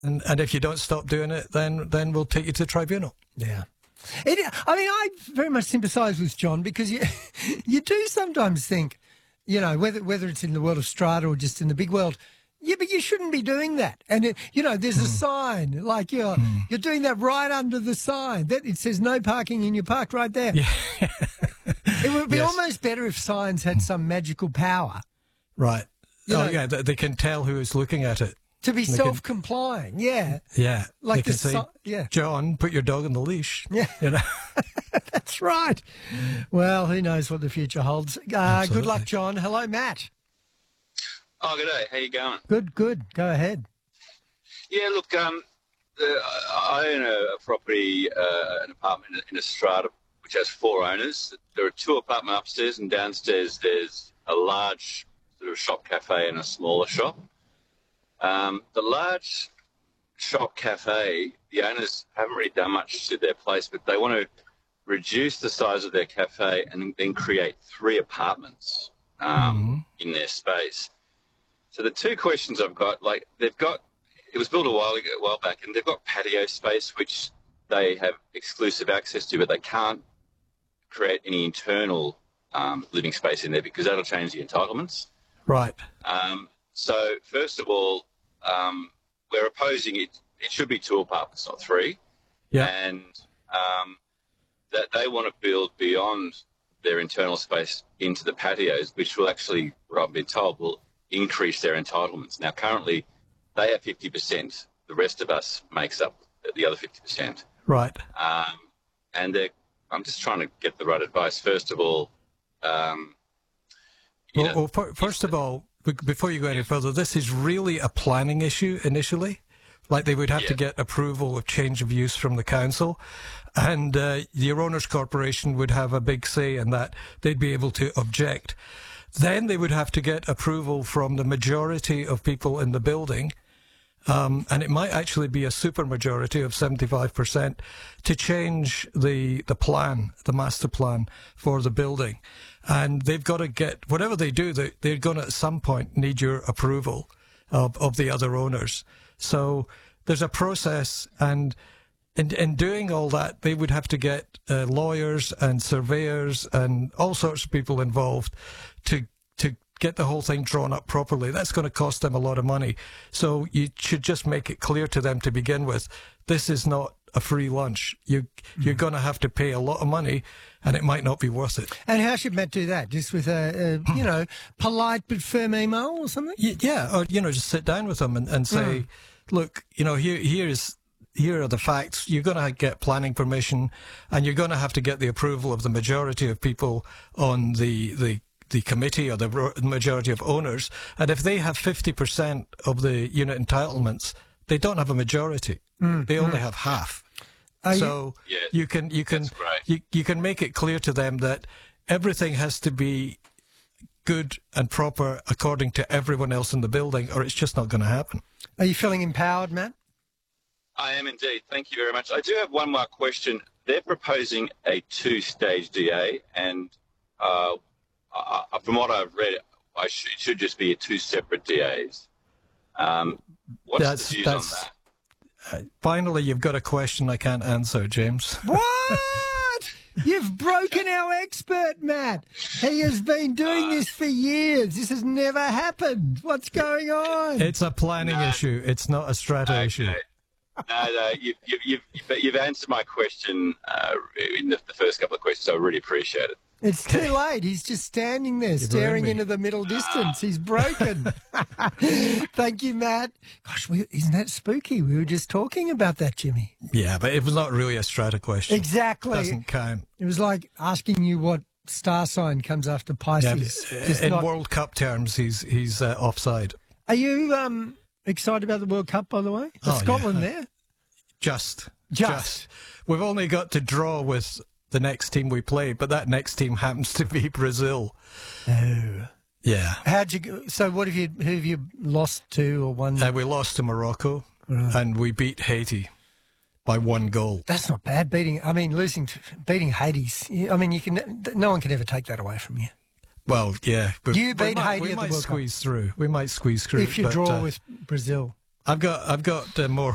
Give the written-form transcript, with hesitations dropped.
And if you don't stop doing it, then we'll take you to tribunal. Yeah. I very much sympathise with John, because you do sometimes think, whether it's in the world of strata or just in the big world, yeah, but you shouldn't be doing that. And, there's a sign, like you're doing that right under the sign. That it says no parking in your park right there. Yeah. It would be almost better if signs had some magical power. Right. They can tell who is looking at it. To be self-complying, yeah. Yeah. Like they can say, John, put your dog on the leash. Yeah. That's right. Well, who knows what the future holds. Good luck, John. Hello, Matt. Oh, good day. How you going? Good. Go ahead. Yeah, look, I own a property, an apartment in a strata which has 4 owners. There are 2 apartments upstairs, and downstairs there's a large sort of shop cafe and a smaller shop. The large shop cafe, the owners haven't really done much to their place, but they want to reduce the size of their cafe and then create 3 apartments in their space. So the 2 questions I've got, it was built a while back, and they've got patio space which they have exclusive access to, but they can't create any internal living space in there because that'll change the entitlements. Right. So first of all, we're opposing it. It should be 2 apartments, not 3. Yeah. And that they want to build beyond their internal space into the patios, which will actually, what I've been told, will increase their entitlements. Now, currently, they have 50%. The rest of us makes up the other 50%. Right. And I'm just trying to get the right advice. First of all, first of all, before you go any further, this is really a planning issue initially. Like they would have to get approval of change of use from the council, and the owners' corporation would have a big say in that. They'd be able to object. Then they would have to get approval from the majority of people in the building, and it might actually be a supermajority of 75% to change the plan, the master plan for the building. And they've got to get, whatever they do, they're going to at some point need your approval of the other owners. So there's a process, and in doing all that, they would have to get lawyers and surveyors and all sorts of people involved to get the whole thing drawn up properly. That's going to cost them a lot of money. So you should just make it clear to them to begin with, this is not a free lunch. You're going to have to pay a lot of money, and it might not be worth it. And how should Matt do that? Just with a polite but firm email or something? Yeah, or just sit down with them and say, look, here are the facts. You're going to get planning permission, and you're going to have to get the approval of the majority of people on the committee, or the majority of owners. And if they have 50% of the unit entitlements, they don't have a majority. They only have half. You can make it clear to them that everything has to be good and proper according to everyone else in the building, or it's just not going to happen. Are you feeling empowered, Matt? I am indeed. Thank you very much. I do have one more question. They're proposing a 2-stage DA, and from what I've read, it should just be 2 separate DAs. What's the views on that? Finally, you've got a question I can't answer, James. What? You've broken our expert, Matt. He has been doing this for years. This has never happened. What's going on? It's a planning issue. It's not a strata issue. No, you've answered my question in the first couple of questions. So I really appreciate it. It's too late. He's just standing there staring into the middle distance. He's broken. Thank you, Matt. Gosh, isn't that spooky? We were just talking about that, Jimmy. Yeah, but it was not really a strata question. Exactly. Doesn't count. It was like asking you what star sign comes after Pisces. Yeah, in World Cup terms, he's offside. Are you excited about the World Cup, by the way? Is Scotland there? Just. We've only got to draw with the next team we play, but that next team happens to be Brazil. Oh. Yeah. So who have you lost to or won? We lost to Morocco, and we beat Haiti by 1 goal. That's not bad. Beating Haiti. I mean, no one can ever take that away from you. Well, yeah. You beat Haiti. We might squeeze through. We might squeeze through if you draw with Brazil. I've got more